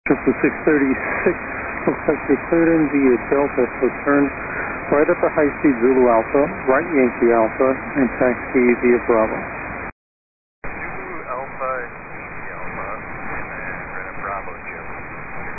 For 636, looks like you're cleared in via Delta, so turn right up a high-speed Zulu Alpha, right Yankee Alpha, and taxi via Bravo. Zulu Alpha, Yankee Alpha, and right up Bravo, Jim.